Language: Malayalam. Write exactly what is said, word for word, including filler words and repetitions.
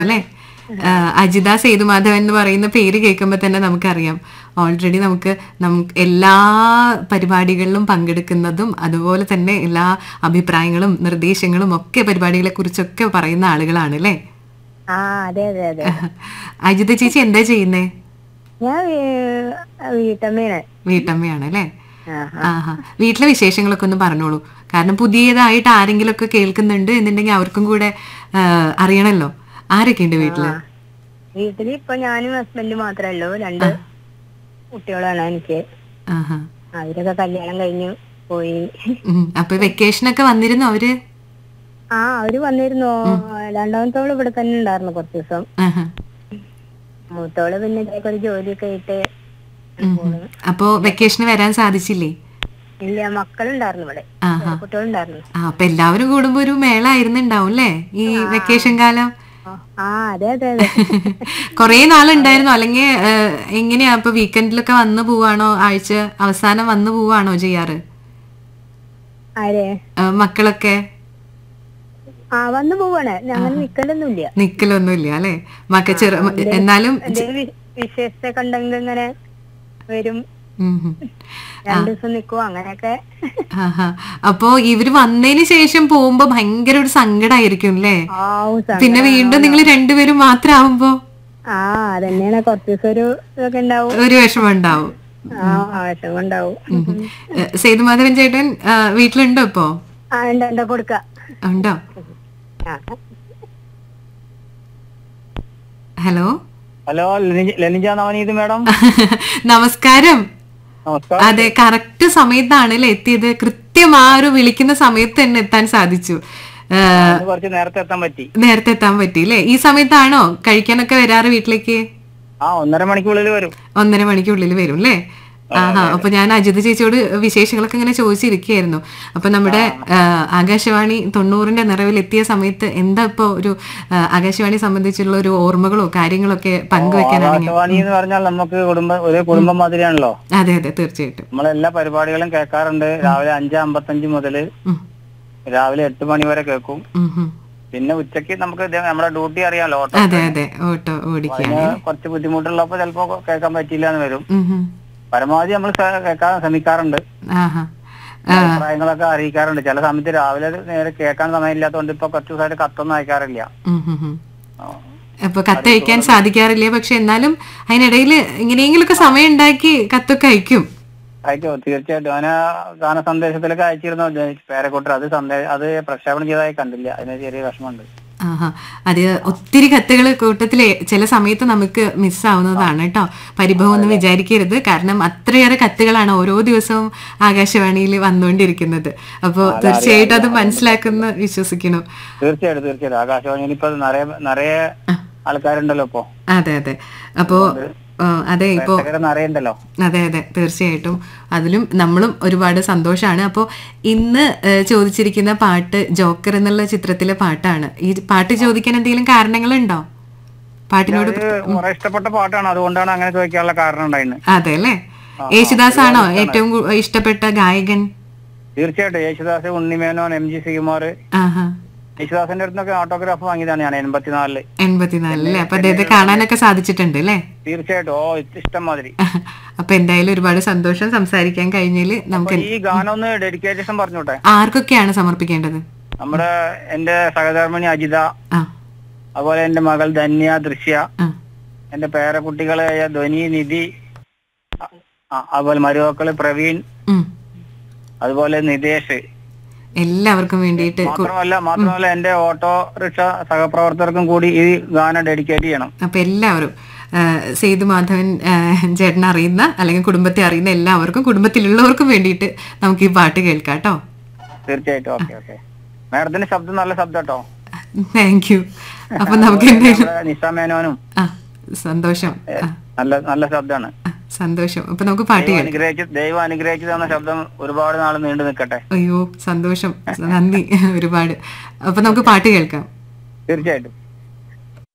അല്ലേ? അജിത സേതുമാധവൻ എന്ന് പറയുന്ന പേര് കേൾക്കുമ്പോൾ തന്നെ നമുക്കറിയാം ഓൾറെഡി നമുക്ക് നമുക്ക് എല്ലാ പരിപാടികളിലും പങ്കെടുക്കുന്നതും അതുപോലെ തന്നെ എല്ലാ അഭിപ്രായങ്ങളും നിർദ്ദേശങ്ങളും ഒക്കെ പരിപാടികളെ കുറിച്ചൊക്കെ പറയുന്ന ആളുകളാണ് അല്ലേ? ആ അതെ അതെ അതെ. അജിത ചേച്ചി എന്താ ചെയ്യുന്നേ? ഞാൻ വീട്ടമ്മയാണ്. വീട്ടമ്മയാണ് അല്ലേ? ആഹാ. വീട്ടിലെ വിശേഷങ്ങളൊക്കെ ഒന്ന് പറഞ്ഞോളൂ. കാരണം പുതിയതായിട്ട് ആരെങ്കിലും ഒക്കെ കേൾക്കുന്നുണ്ട് എന്നുണ്ടെങ്കിൽ അവർക്കും കൂടെ അറിയണല്ലോ. ആരൊക്കെ ഉണ്ട് വീട്ടില്? വീട്ടില് ഇപ്പൊ ഞാനും ഹസ്ബൻഡ് മാത്രമേ ഉള്ളൂ. രണ്ട് കുട്ടികളാണ് എനിക്ക്. അവരൊക്കെ കല്യാണം കഴിഞ്ഞു പോയി. അപ്പൊ വെക്കേഷൻ ഒക്കെ വന്നിരുന്നു അവര്? ആ അവര് വന്നിരുന്നു. രണ്ടാമത്തോള് ഇവിടെ തന്നെ ഉണ്ടായിരുന്നു കുറച്ച് ദിവസം. മൂത്തോള് പിന്നെ ഒരു ജോലിയൊക്കെ ആയിട്ട്. അപ്പൊ വെക്കേഷന് വരാൻ സാധിച്ചില്ലേ? ഇല്ല, മക്കളുണ്ടായിരുന്നു ഇവിടെ, കുട്ടികളുണ്ടായിരുന്നു. അപ്പൊ എല്ലാവരും കൂടുമ്പോ ഒരു മേള ആയിരുന്നുണ്ടാവും അല്ലേ ഈ വെക്കേഷൻ കാലം? ആ അതെ അതെ അതെ. കൊറേ നാളുണ്ടായിരുന്നു അല്ലെങ്കിൽ എങ്ങനെയാ? അപ്പൊ വീക്കെൻഡിലൊക്കെ വന്നു പോവാണോ? ആഴ്ച അവസാനം വന്നു പോവാണോ ചെയ്യാറ് മക്കളൊക്കെ? ആ വന്നു പോവാണ്. ഞങ്ങൾ നിക്കലൊന്നുമില്ല. നിക്കലൊന്നുമില്ല അല്ലെ? മക്ക ചെറു എന്നാലും വിശേഷത്തെ കണ്ടെങ്കിൽ ഇങ്ങനെ വരും, രണ്ടു ദിവസം നിക്കും അങ്ങനെയൊക്കെ. അപ്പൊ ഇവര് വന്നതിന് ശേഷം പോകുമ്പോ ഭയങ്കര ഒരു സങ്കടായിരിക്കും അല്ലേ? പിന്നെ വീണ്ടും നിങ്ങൾ രണ്ടുപേരും മാത്രാവുമ്പോ ആ അതന്നെയാണ്, കുറച്ച് ദിവസം ഒരു ഇതൊക്കെ ഉണ്ടാവും, ഒരു വിഷമം ഉണ്ടാവും. ആ വിഷമം ഉണ്ടാവും. സേതുമാധവൻ ചേട്ടൻ വീട്ടിലുണ്ടോ ഇപ്പോ? ആ ഉണ്ട് ഉണ്ട്, കൊടുക്ക ഉണ്ടോ? Hello hello, ലനിജ Navneet madam. നമസ്കാരം. അതെ, കറക്റ്റ് സമയത്താണ് അല്ലേ എത്തിയത്? കൃത്യം ആ ഒരു വിളിക്കുന്ന സമയത്ത് തന്നെ എത്താൻ സാധിച്ചു. നേരത്തെ എത്താൻ പറ്റി. നേരത്തെ എത്താൻ പറ്റി അല്ലേ? ഈ സമയത്താണോ കഴിക്കാനൊക്കെ വരാറ് വീട്ടിലേക്ക്? ആ ഒന്നര മണിക്കുള്ളിൽ വരും. ഒന്നര മണിക്കുള്ളിൽ വരും അല്ലേ? ആഹാ. അപ്പൊ ഞാൻ അജിത ചേച്ചിയോട് വിശേഷങ്ങളൊക്കെ ഇങ്ങനെ ചോദിച്ചിരിക്കുകയായിരുന്നു. അപ്പൊ നമ്മുടെ ആകാശവാണി തൊണ്ണൂറിന്റെ നിറവിൽ എത്തിയ സമയത്ത് എന്താ ഇപ്പൊ ഒരു ആകാശവാണി സംബന്ധിച്ചുള്ള ഒരു ഓർമ്മകളോ കാര്യങ്ങളോ ഒക്കെ പങ്കുവെക്കാനാണെങ്കിൽ? ആകാശവാണി എന്ന് പറഞ്ഞാൽ നമുക്ക് കുടുംബം ഒരു കുടുംബം മാതിരിയാണല്ലോ. അതെ അതെ, തീർച്ചയായിട്ടും. നമ്മളെല്ലാ പരിപാടികളും കേൾക്കാറുണ്ട്. രാവിലെ അഞ്ച് അമ്പത്തഞ്ച് മുതല് രാവിലെ എട്ട് മണി വരെ കേൾക്കും. പിന്നെ ഉച്ചക്ക് നമുക്ക് നമ്മുടെ ഡ്യൂട്ടി അറിയാമല്ലോ, ഓട്ടോ. അതെ അതെ, ഓട്ടോ ഓടിക്കാൻ കുറച്ച് ബുദ്ധിമുട്ടുള്ളപ്പോ ചിലപ്പോ കേൾക്കാൻ പറ്റില്ല എന്ന് വരും. പരമാവധി നമ്മൾ കേൾക്കാൻ ശ്രമിക്കാറുണ്ട്, അഭിപ്രായങ്ങളൊക്കെ അറിയിക്കാറുണ്ട്. ചില സമയത്ത് രാവിലെ നേരെ കേൾക്കാൻ സമയമില്ലാത്തതുകൊണ്ട് ഇപ്പൊ കുറച്ച് ദിവസമായിട്ട് കത്തൊന്നും അയക്കാറില്ല. അപ്പൊ കത്തയക്കാൻ സാധിക്കാറില്ല. പക്ഷെ എന്നാലും അതിനിടയിൽ എങ്ങനെയെങ്കിലൊക്കെ സമയം ഉണ്ടാക്കി കത്തൊക്കെ അയക്കും. അയക്കോ, തീർച്ചയായിട്ടും. അങ്ങനെ ഗാന സന്ദേശത്തിലൊക്കെ അയച്ചിരുന്നു പേരക്കൂട്ടർ. അത് സന്ദേശം അത് പ്രക്ഷേപണം ചെയ്തതായി കണ്ടില്ല. അതിന് ചെറിയ വിഷമമുണ്ട്. ആഹാ. അത് ഒത്തിരി കത്തുകൾ കൂട്ടത്തില് ചില സമയത്ത് നമുക്ക് മിസ്സാവുന്നതാണ് കേട്ടോ. പരിഭവം ഒന്നും വിചാരിക്കരുത്. കാരണം അത്രയേറെ കത്തുകളാണ് ഓരോ ദിവസവും ആകാശവാണിയിൽ വന്നുകൊണ്ടിരിക്കുന്നത്. അപ്പൊ തീർച്ചയായിട്ടും അത് മനസ്സിലാക്കുന്ന വിശ്വസിക്കണം. തീർച്ചയായിട്ടും തീർച്ചയായിട്ടും ആകാശവാണിയിൽ ഇപ്പൊ നിറയെ നിറയെ ആൾക്കാരുണ്ടല്ലോ ഇപ്പൊ. അതെ അതെ. അപ്പോ അതെ, ഇപ്പോ അറിയണ്ടല്ലോ. അതെ അതെ, തീർച്ചയായിട്ടും അതിലും നമ്മളും ഒരുപാട് സന്തോഷാണ്. അപ്പോ ഇന്ന് ചോദിച്ചിരിക്കുന്ന പാട്ട് ജോക്കർ എന്നുള്ള ചിത്രത്തിലെ പാട്ടാണ്. ഈ പാട്ട് ചോദിക്കാൻ എന്തെങ്കിലും കാരണങ്ങളുണ്ടോ? പാട്ടിനോട് ഇഷ്ടപ്പെട്ട പാട്ടാണ്, അതുകൊണ്ടാണ് അങ്ങനെ ചോദിക്കാനുള്ള കാരണം ഉണ്ടായിരുന്നത്. അതെ അല്ലേ? യേശുദാസ് ആണോ ഏറ്റവും ഇഷ്ടപ്പെട്ട ഗായകൻ? തീർച്ചയായിട്ടും യേശുദാസ്, ഉണ്ണിമേനോൻ, എം ജി ശ്രീകുമാർ. യേശുദാസിന്റെ അടുത്തൊക്കെ ഓട്ടോഗ്രാഫ് വാങ്ങിയതാണ് ഞാൻ എൺപത്തിനാലില്. എൺപത്തിനാലില് അപ്പൊ അദ്ദേഹത്തെ കാണാനൊക്കെ സാധിച്ചിട്ടുണ്ട് അല്ലേ? തീർച്ചയായിട്ടും. ഓ, ഇഷ്ടം മാതിരി. അപ്പൊ എന്തായാലും ഒരുപാട് സന്തോഷം സംസാരിക്കാൻ കഴിഞ്ഞതില്. നമുക്ക് ഈ ഗാനം ഒന്ന് ഡെഡിക്കേഷൻ പറഞ്ഞോട്ടെ. ആർക്കൊക്കെയാണ് സമർപ്പിക്കേണ്ടത്? നമ്മുടെ എന്റെ സഹധർമ്മിണി അജിത, അതുപോലെ എന്റെ മകൾ ധന്യ, ദൃശ്യ, എന്റെ പേരക്കുട്ടികളായ ധ്വനി, നിധി, അതുപോലെ മരുമക്കള് പ്രവീൺ, അതുപോലെ നിതേഷ്, എല്ലാവർക്കും വേണ്ടിയിട്ട്. മാത്രമല്ല മാത്രമല്ല എന്റെ ഓട്ടോറിക്ഷ സഹപ്രവർത്തകർക്കും കൂടി ഈ ഗാനം ഡെഡിക്കേറ്റ് ചെയ്യണം. അപ്പൊ എല്ലാവരും സേതുമാധവൻ ചേട്ടൻ അറിയുന്ന അല്ലെങ്കിൽ കുടുംബത്തെ അറിയുന്ന എല്ലാവർക്കും, കുടുംബത്തിലുള്ളവർക്കും വേണ്ടിയിട്ട് നമുക്ക് ഈ പാട്ട് കേൾക്കാം കേട്ടോ. തീർച്ചയായിട്ടും. Okay okay. മാഡത്തിന്റെ ശബ്ദം നല്ല ശബ്ദം കേട്ടോ. Thank you. അപ്പൊ നമുക്ക് എന്തെങ്കിലും നിസാമേനോനും സന്തോഷം. നല്ല നല്ല ശബ്ദമാണ്. സന്തോഷം. അപ്പൊ നമുക്ക് പാട്ട് കേൾക്കാം. ദൈവം അനുഗ്രഹിച്ചു തന്ന ശബ്ദം ഒരുപാട് നാൾ നീണ്ടു നിൽക്കട്ടെ. അയ്യോ സന്തോഷം, നന്ദി ഒരുപാട്. അപ്പൊ നമുക്ക് പാട്ട് കേൾക്കാം. തീർച്ചയായിട്ടും.